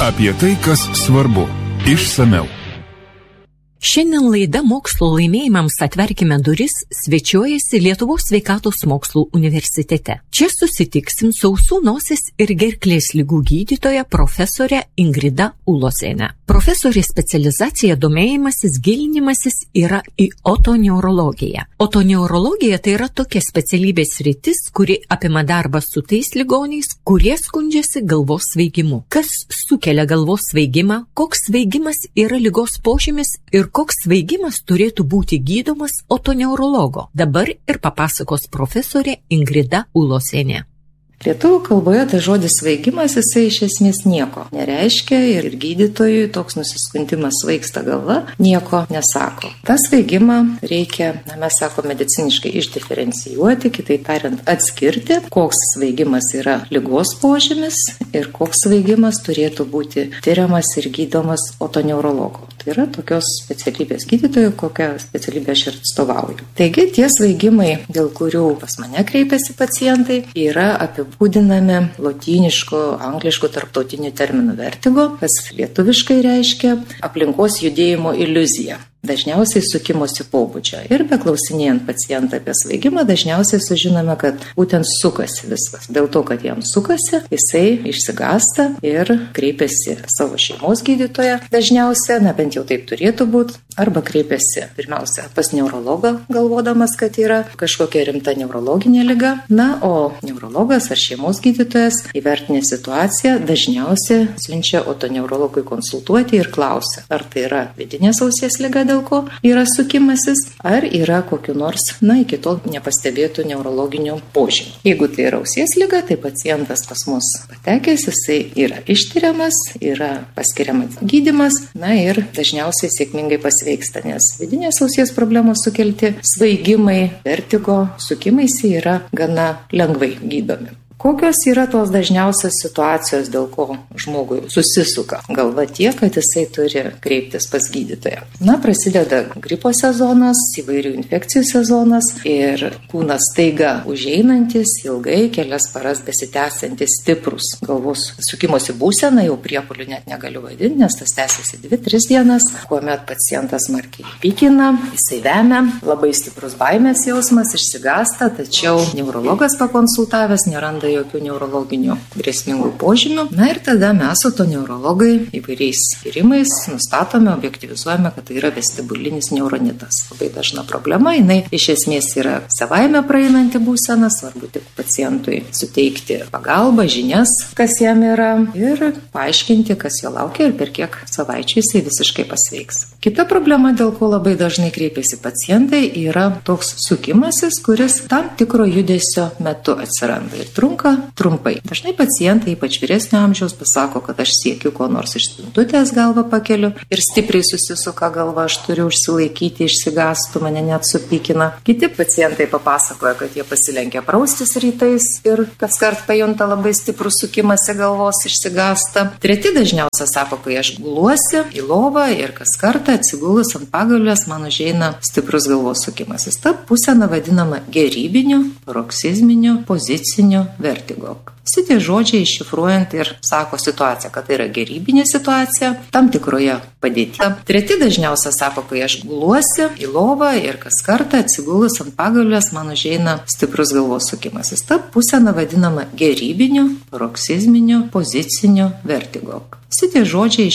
Apie tai, kas svarbu. Išsamiau. Šiandien laida Mokslo laimėjimams atverkime duris svečiuojasi Lietuvos sveikatos mokslų universitete. Čia susitiksim su ausų, nosis ir gerklės ligų gydytoja profesorė Ingrida Ulosiene. Profesorės specializacija, domėjimasis, gilinimasis yra į otoneurologiją. Otoneurologija tai yra tokia specialybės sritis, kuri apima darbą su tais ligoniais, kurie skundžiasi galvos svaigimu. Kas sukelia galvos svaigimą, koks svaigimas yra ligos požymis ir koks svaigimas turėtų būti gydomas otoneurologo. Dabar ir papasakos profesorė Ingrida Ulosienė. Lietuvių kalboje tai žodis svaigimas, jisai iš esmės nieko nereiškia ir gydytojui toks nusiskundimas svaigsta galva nieko nesako. Ta svaigimą reikia, mes sako, mediciniškai išdiferencijuoti, kitaip tariant atskirti, koks svaigimas yra ligos požymis ir koks svaigimas turėtų būti tyriamas ir gydomas otoneurologo. Tai yra tokios specialybės gydytojų, kokią specialybę aš ir atstovauju. Taigi tie svaigimai, dėl kurių pas mane kreipiasi pacientai, yra apibūdinami lotynišku, anglišku tarptautiniu terminu vertigo, kas lietuviškai reiškia aplinkos judėjimo iliuzija. Dažniausiai sukimosi pobūdžio. Ir beklausinėjant pacientą apie svaigimą, dažniausiai sužinome, kad būtent sukasi viskas. Dėl to, kad jam sukasi, jisai išsigąsta ir kreipiasi savo šeimos gydytoją. Dažniausiai, bent jau taip turėtų būti, arba kreipiasi pirmiausia pas neurologą, galvodamas, kad yra kažkokia rimta neurologinė liga. O neurologas ar šeimos gydytojas įvertinę situaciją dažniausiai siunčia otoneurologui konsultuoti ir klausia, ar tai yra vidinės ausies liga, dėl ko yra sukimasis, ar yra kokiu nors, iki tol nepastebėtų neurologinių požymių. Jeigu tai yra ausies liga, tai pacientas pas mus patekęs, jisai yra ištiriamas, yra paskiriamas gydymas, ir dažniausiai sėkmingai pasveiksta, nes vidinės ausies problemos sukelti svaigimai, vertigo, sukimaisi yra gana lengvai gydomi. Kokios yra tos dažniausios situacijos, dėl ko žmogui susisuka galva tiek, kad jisai turi kreiptis pas gydytoją? Prasideda gripo sezonas, įvairių infekcijų sezonas ir kūnas staiga užeinantis, ilgai, kelias paras besitęsiantis stiprus galvos sukimosi būsena, jau priepuolių net negaliu vadinti, nes tas tęsiasi 2-3 dienas, kuomet pacientas smarkiai pykina, jisai vemia, labai stiprus baimės jausmas, išsigąsta, tačiau neurologas pakonsultavęs neranda jokių neurologinių grėsmingų požymių. Ir tada mes, otoneurologai, įvairiais tyrimais nustatome, objektyvizuojame, kad tai yra vestibulinis neuronitas. Labai dažna problema, jinai iš esmės yra savaime praeinanti būsena, svarbu tik pacientui suteikti pagalbą, žinias, kas jam yra ir paaiškinti, kas jo laukia ir per kiek savaičių jisai visiškai pasveiks. Kita problema, dėl ko labai dažnai kreipiasi pacientai, yra toks sukimasis, kuris tam tikro judesio metu atsiranda ir trumpai. Dažnai pacientai, ypač vyresnio amžiaus, pasako, kad aš siekiu ko nors iš spintutės, galvą pakeliu ir stipriai susisuka galva, aš turiu užsilaikyti, išsigąstų, mane net supykina. Kiti pacientai papasakoja, kad jie pasilenkia praustis rytais ir kaskart pajunta labai stiprų sukimąsi galvos, išsigąsta. Treti dažniausia sako, kai aš guluosi į lovą ir kas kartą atsigulus ant pagalvės man užeina stiprus galvos sukimasis. Ta būsena vadinama gerybiniu, paroksizminiu, poziciniu vertigo. Visi tie žodžiai iššifruojant ir sako situaciją, kad tai yra gerybinė situacija tam tikroje padėtyje. Treti dažniausia sako, kai aš guluosi į lovą ir kas kartą atsigulus ant pagalvės man užeina stiprus galvos sukimasis. Ta būsena vadinama gerybiniu, paroksizminiu, poziciniu vertigo. Visi tie žodžiai